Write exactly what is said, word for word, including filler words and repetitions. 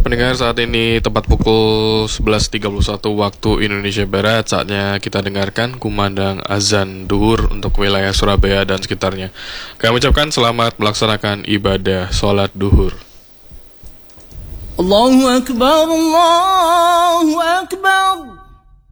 pendengar, saat ini tepat pukul sebelas tiga puluh satu waktu Indonesia Barat. Saatnya kita dengarkan kumandang azan duhur untuk wilayah Surabaya dan sekitarnya. Kami ucapkan selamat melaksanakan ibadah sholat duhur. Allahu Akbar, Allahu Akbar.